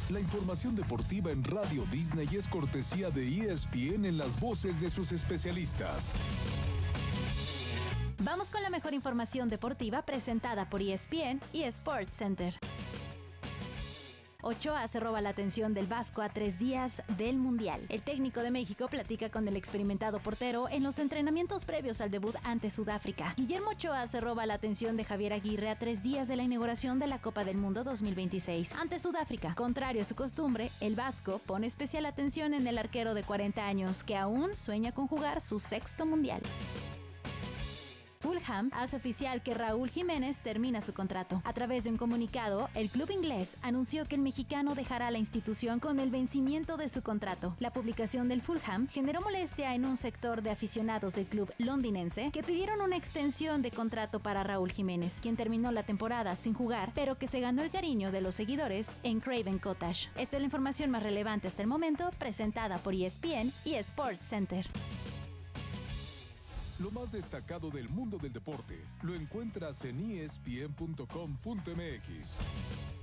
La información deportiva en Radio Disney es cortesía de ESPN en las voces de sus especialistas. Vamos con la mejor información deportiva presentada por ESPN y Sports Center. Ochoa se roba la atención del Vasco a 3 días del Mundial. El técnico de México platica con el experimentado portero en los entrenamientos previos al debut ante Sudáfrica. Guillermo Ochoa se roba la atención de Javier Aguirre a 3 días de la inauguración de la Copa del Mundo 2026 ante Sudáfrica. Contrario a su costumbre, el Vasco pone especial atención en el arquero de 40 años que aún sueña con jugar su 6º Mundial. Fulham hace oficial que Raúl Jiménez termina su contrato. A través de un comunicado, el club inglés anunció que el mexicano dejará la institución con el vencimiento de su contrato. La publicación del Fulham generó molestia en un sector de aficionados del club londinense que pidieron una extensión de contrato para Raúl Jiménez, quien terminó la temporada sin jugar, pero que se ganó el cariño de los seguidores en Craven Cottage. Esta es la información más relevante hasta el momento, presentada por ESPN y Sports Center. Lo más destacado del mundo del deporte lo encuentras en espn.com.mx.